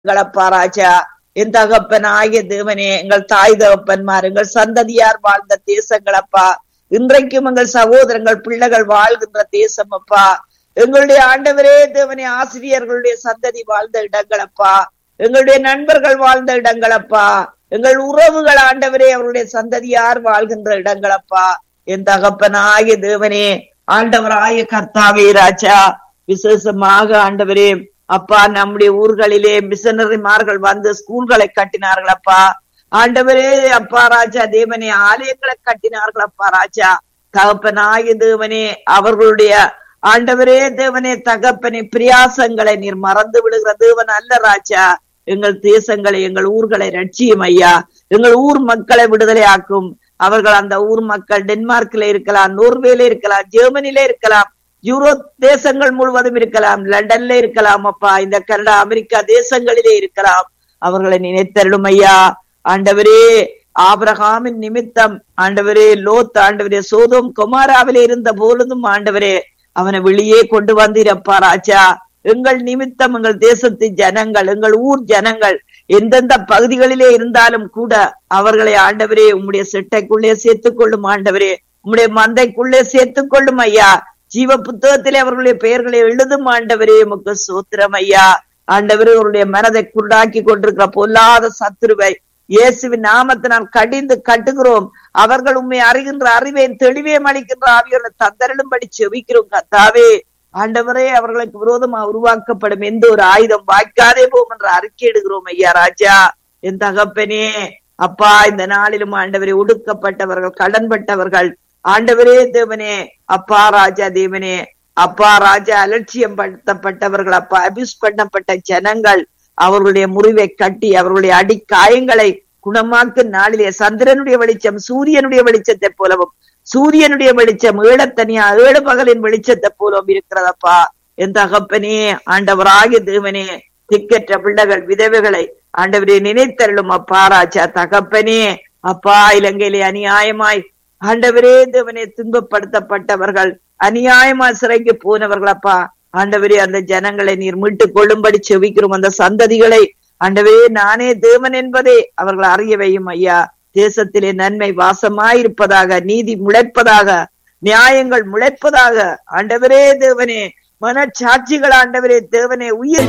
எங்களப்பா ராஜா, என் தகப்பனாகிய தேவனே, எங்கள் தாய் தகப்பன்மார் எங்கள் சந்ததியார் வாழ்ந்த தேசங்களப்பா, இன்றைக்கும் எங்கள் சகோதரங்கள் பிள்ளைகள் வாழ்கின்ற தேசம் அப்பா, எங்களுடைய ஆண்டவரே தேவனே, ஆசிரியர்களுடைய சந்ததி வாழ்ந்த இடங்களப்பா, எங்களுடைய நண்பர்கள் வாழ்ந்த இடங்களப்பா, எங்கள் உறவுகள் ஆண்டவரே அவருடைய சந்ததியார் வாழ்கின்ற இடங்களப்பா, என் தகப்பனாகிய தேவனே, ஆண்டவராய கர்த்தாவே ராஜா, விசேஷமாக ஆண்டவரே அப்பா, நம்முடைய ஊர்களிலே மிஷனரிமார்கள் வந்து ஸ்கூல்களை கட்டினார்கள் அப்பா, ஆண்டவரே அப்பா ராஜா தேவனே, ஆலயங்களை கட்டினார்கள் அப்பா ராஜா, தகப்பனாகிய தேவனே, அவர்களுடைய ஆண்டவரே தேவனே தகப்பனே பிரியாசங்களை நீர் மறந்து விடுகிற தேவன் அல்ல ராஜா. எங்கள் தேசங்களை எங்கள் ஊர்களை ரட்சியும் ஐயா, எங்கள் ஊர் மக்களை விடுதலை ஆக்கும். அவர்கள் அந்த ஊர் மக்கள் டென்மார்க்ல இருக்கலாம், நோர்வேல இருக்கலாம், ஜெர்மனில இருக்கலாம், யூரோப் தேசங்கள் முழுவதும் இருக்கலாம், லண்டன்ல இருக்கலாம் அப்பா, இந்த கனடா அமெரிக்கா தேசங்களிலே இருக்கலாம். அவர்களை நினைத்தருளும் ஐயா. ஆண்டவரே ஆபிரகாமின் நிமித்தம் ஆண்டவரே லோத் ஆண்டவரே சோதோம் கொமாராவிலே இருந்த பொழுதும் ஆண்டவரே அவனை வெளியே கொண்டு வந்திருப்பா ராஜா. எங்கள் நிமித்தம் எங்கள் தேசத்து ஜனங்கள் எங்கள் ஊர் ஜனங்கள் எந்தெந்த பகுதிகளிலே இருந்தாலும் கூட அவர்களை ஆண்டவரே உம்முடைய செட்டைக்குள்ளே சேர்த்துக் கொள்ளும் ஆண்டவரே, உம்முடைய மந்தைக்குள்ளே சேர்த்துக் கொள்ளும் ஐயா. ஜீவ புத்தகத்திலே அவர்களுடைய பெயர்களை எழுதும் ஆண்டவரே, உமக்கு சோத்திரம் ஐயா. ஆண்டவரே அவருடைய மனதை குருடாக்கி கொண்டிருக்கிற பொல்லாத சத்துருவை இயேசுவின் நாமத்தினால் கடிந்து கட்டுகிறோம். அவர்கள் உண்மை அறிகின்ற அறிவையும் தெளிவையும் அளிக்கின்ற ஆவிகளை தந்தருளும்படி செபிக்கிறோம் கர்த்தாவே. ஆண்டவரே அவர்களுக்கு விரோதமாக உருவாக்கப்படும் எந்த ஒரு ஆயுதம் வாய்க்காதே போகும் என்று அறிக்கையிடுகிறோம் ஐயா ராஜா. என் தகப்பனே அப்பா, இந்த நாளிலும் ஆண்டவரே ஒடுக்கப்பட்டவர்கள் கடன்பட்டவர்கள் ஆண்டவரே தேவனே அப்பா ராஜா தேவனே அப்பா ராஜா அலட்சியம் படுத்தப்பட்டவர்கள் அப்பா, அபியூஸ் பண்ணப்பட்ட ஜனங்கள் அவர்களுடைய முறிவை கட்டி அவர்களுடைய அடிக்காயங்களை குணமாக்கும் நாளிலே சந்திரனுடைய வெளிச்சம் சூரியனுடைய வெளிச்சத்தை போலவும் சூரியனுடைய வெளிச்சம் ஏழத்தனியா ஏழு பகலின் வெளிச்சத்தை போலவும் இருக்கிறதப்பா. என் தகப்பனே ஆண்டவராகிய தேவனே, திக்கற்ற பிள்ளைகள் விதவைகளை ஆண்டவரே நினைத்தருளும் அப்பா ராஜா. தகப்பனே அப்பா, இலங்கையிலே அநியாயமாய் ஆண்டவரே தேவனே துன்பப்படுத்தப்பட்டவர்கள் அநியாயமாய் சிறைக்கு போனவர்கள் அப்பா, ஆண்டவரே அந்த ஜனங்களை நீர் மீட்டுக் கொள்ளும்படி செவிக்கிறோம். அந்த சந்ததிகளை ஆண்டவரே நானே தேவன் என்பதை அவர்கள் அறியவையும் ஐயா. தேசத்திலே நன்மை வாசமாயிருப்பதாக, நீதி முளைப்பதாக, நியாயங்கள் முளைப்பதாக ஆண்டவரே தேவனே, மனச்சாட்சிகள் ஆண்டவரே தேவனே உயிர்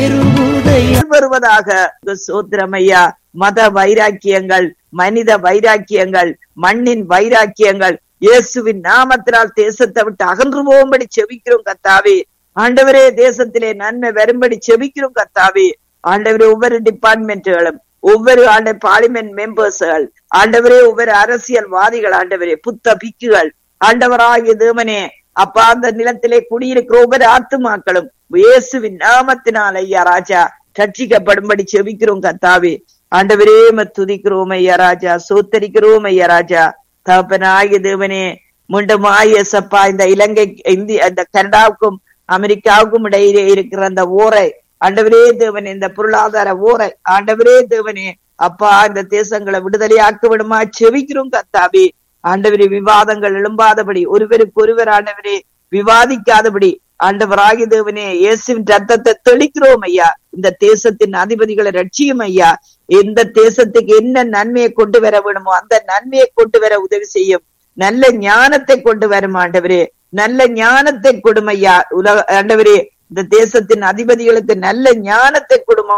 வருவதாக. சோத்திரம் ஐயா. மத வைராக்கியங்கள், மனித வைராக்கியங்கள், மண்ணின் வைராக்கியங்கள் இயேசுவின் நாமத்தினால் தேசத்தை விட்டு அகன்று போகும்படி செபிக்கிறோம் கர்த்தாவே. ஆண்டவரே தேசத்திலே நன்மை வரும்படி செபிக்கிறோம் கர்த்தாவே. ஆண்டவரே ஒவ்வொரு டிபார்ட்மெண்ட்களும் ஒவ்வொரு பார்லிமெண்ட் மெம்பர்ஸ்கள் ஆண்டவரே ஒவ்வொரு அரசியல்வாதிகள் ஆண்டவரே புத்த பிக்குகள் ஆண்டவராகிய தேவனே அப்பா, அந்த நிலத்திலே குடியிருக்கிற ஒவ்வொரு ஆத்துமாக்களும் இயேசுவின் நாமத்தினால் ஐயா ராஜா ரட்சிக்கப்படும்படி செபிக்கிறோம் கர்த்தாவே. ஆண்டவரே துதிக்கிறோம் ஐயா ராஜா, சோத்தரிக்கிறோம் ஐயா ராஜா. தகப்பனாகிய தேவனே மீண்டும் ஆயசப்பா, இந்த இலங்கை இந்த கனடாவுக்கும் அமெரிக்காவுக்கும் இடையிலே இருக்கிற அந்த ஓரை ஆண்டவரே தேவனே, இந்த பொருளாதார ஓரை ஆண்டவரே தேவனே அப்பா, இந்த தேசங்களை விடுதலையாக்க விடுமா செவிக்கிறோம் கர்த்தாவே. ஆண்டவரே விவாதங்கள் எழும்பாதபடி, ஒருவருக்கு ஒருவர் ஆண்டவரே விவாதிக்காதபடி ஆண்டவராகிய தேவனே இயேசுவின் ரத்தத்தை தெளிக்கிறோம் ஐயா. இந்த தேசத்தின் அதிபதிகளை ரட்சியும் ஐயா. எந்த தேசத்துக்கு என்ன நன்மையை கொண்டு வர வேணுமோ அந்த நன்மையை கொண்டு வர உதவி செய்யும். நல்ல ஞானத்தை கொண்டு வரும் ஆண்டவரே, நல்ல ஞானத்தை கொடுமையா ஆண்டவரே. இந்த தேசத்தின் அதிபதிகளுக்கு நல்ல ஞானத்தை கொடுமா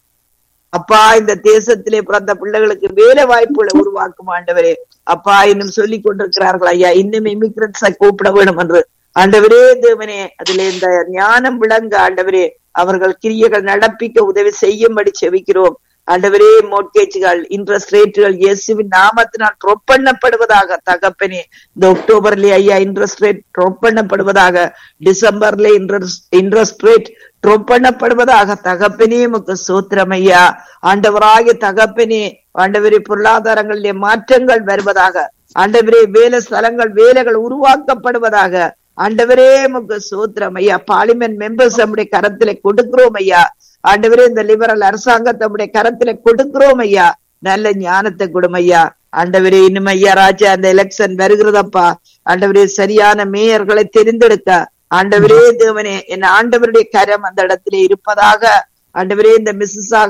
அப்பா. இந்த தேசத்திலே பிறந்த பிள்ளைகளுக்கு வேலை வாய்ப்புகளை உருவாக்கும் ஆண்டவரே. அப்பா இன்னும் சொல்லிக் கொண்டிருக்கிறார்கள் ஐயா, இன்னும் இமிகிரன்ஸை கூப்பிட வேணும் என்று ஆண்டவரே தேவனே. அதுல இந்த ஞானம் விளங்க ஆண்டவரே அவர்கள் கிரியைகள் நடப்பிக்க உதவி செய்யும்படி செவிக்கிறோம் ஆண்டவரே. மோட்கேஜ்கள் இன்ட்ரெஸ்ட் ரேட்டுகள் இயேசுவின் நாமத்தினால் ட்ராப் பண்ணப்படுவதாக தகப்பனே. இந்த அக்டோபர்ல ஐயா இன்ட்ரெஸ்ட் ரேட் ட்ராப் பண்ணப்படுவதாக, டிசம்பர்ல இன்ட்ரெஸ்ட் ரேட் ட்ராப் பண்ணப்படுவதாக தகப்பனே. உமக்கு சோத்திரம் ஐயா. ஆண்டவராகிய தகப்பனே ஆண்டவரே பொருளாதாரங்களிலே மாற்றங்கள் வருவதாக ஆண்டவரே. வேலை ஸ்தலங்கள் வேலைகள் உருவாக்கப்படுவதாக ஆண்டவரே. உமக்கு சோத்திரம் ஐயா. பார்லிமெண்ட் மெம்பர்ஸ் நம்முடைய கரத்திலே கொடுக்கிறோம் ஐயா. ஆண்டவரே இந்த லிபரல் அரசாங்கத்தை நம்முடைய கரத்திலே கொடுக்கிறோம் ஐயா. நல்ல ஞானத்தை கொடுமையா ஆண்டவரே. இன்னும் ஐயா ராஜா அந்த எலெக்ஷன் வருகிறதப்பா ஆண்டவரே, சரியான மேயர்களை தெரிந்தெடுக்க ஆண்டவரே தேவனே, என் ஆண்டவருடைய கரம் அந்த இடத்திலே இருப்பதாக ஆண்டவரே இந்த மிஸ்ஸஸ்